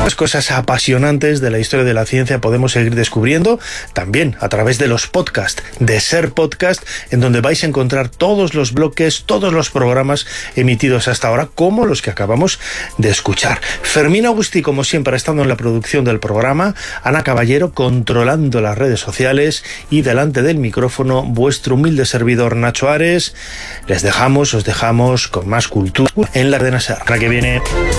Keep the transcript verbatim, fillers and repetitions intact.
Las cosas apasionantes de la historia de la ciencia podemos seguir descubriendo también a través de los podcasts de Ser Podcast, en donde vais a encontrar todos los bloques, todos los programas emitidos hasta ahora, como los que acabamos de escuchar. Fermín Agustí, como siempre, estando en la producción del programa, Ana Caballero controlando las redes sociales y delante del micrófono vuestro humilde servidor Nacho Ares. Les dejamos, os dejamos con más cultura en la cadena Ser. La que viene.